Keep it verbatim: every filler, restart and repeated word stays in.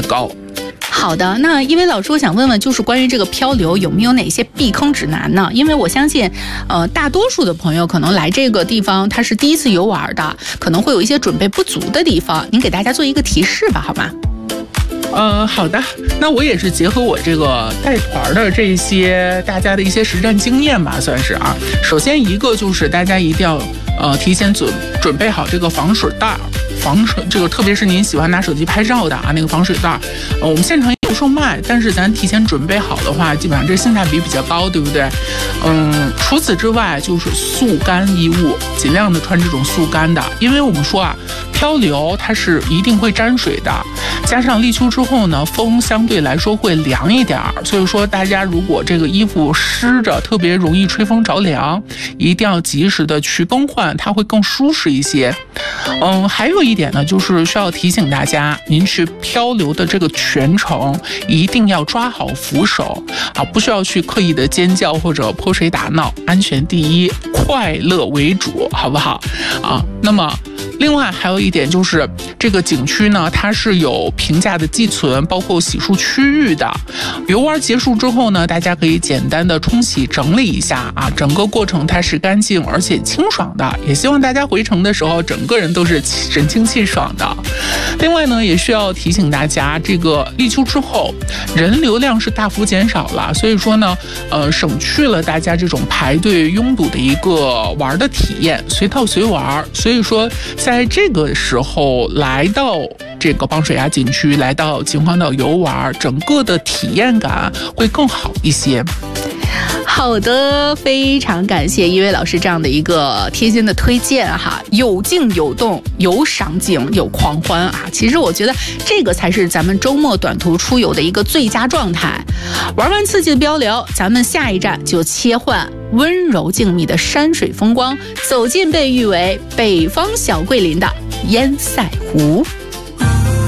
高。 好的，那因为老师我想问问，就是关于这个漂流有没有哪些避坑指南呢？因为我相信，呃，大多数的朋友可能来这个地方他是第一次游玩的，可能会有一些准备不足的地方，您给大家做一个提示吧，好吗？ 呃，好的，那我也是结合我这个带团的这些大家的一些实战经验吧，算是啊。首先一个就是大家一定要呃提前准准备好这个防水袋。防水这个，特别是您喜欢拿手机拍照的啊，那个防水袋，呃，我们现场也不售卖，但是咱提前准备好的话，基本上这性价比比较高，对不对？嗯，除此之外就是速干衣物，尽量的穿这种速干的，因为我们说啊，漂流它是一定会沾水的，加上立秋之后呢，风相对来说会凉一点，所以说大家如果这个衣服湿着，特别容易吹风着凉，一定要及时的去更换，它会更舒适一些。嗯，还有一点呢，就是需要提醒大家，您去漂流的这个全程一定要抓好扶手啊，不需要去刻意的尖叫或者泼水打闹，安全第一，快乐为主，好不好啊？那么另外还有一点就是这个景区呢，它是有评价的寄存，包括洗漱区域的。游玩结束之后呢，大家可以简单的冲洗整理一下啊，整个过程它是干净而且清爽的，也希望大家回程的时候整个人都是神清气爽的。另外呢，也需要提醒大家，这个立秋之后人流量是大幅减少了，所以说呢，呃，省去了大家这种排队拥堵的一个玩的体验，随到随玩。所以说在这个时候来到这个邦水崖景区，来到秦皇岛游玩，整个的体验感会更好一些。 好的，非常感谢一位老师这样的一个贴心的推荐哈，有静有动，有赏景，有狂欢啊！其实我觉得这个才是咱们周末短途出游的一个最佳状态。玩完刺激的漂流，咱们下一站就切换温柔静谧的山水风光，走进被誉为北方小桂林的烟塞湖。